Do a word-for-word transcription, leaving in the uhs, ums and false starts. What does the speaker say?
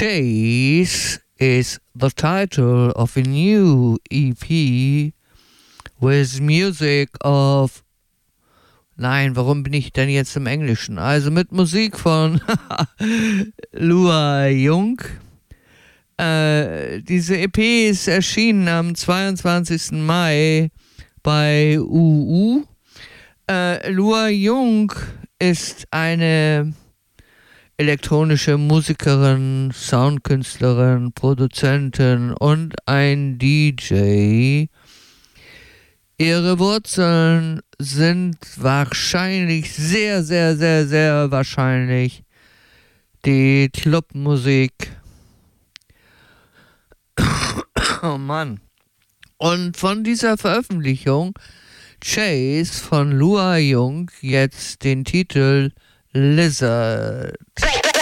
Chase is the title of a new E P with music of... Nein, warum bin ich denn jetzt im Englischen? Also mit Musik von Lua Jung. Äh, diese E P ist erschienen am zweiundzwanzigsten Mai bei U U. Äh, Lua Jung ist eine elektronische Musikerin, Soundkünstlerin, Produzentin und ein D J. Ihre Wurzeln sind wahrscheinlich, sehr, sehr, sehr, sehr wahrscheinlich die Clubmusik. Oh Mann. Und von dieser Veröffentlichung Chase von Lua Jung jetzt den Titel Lizard.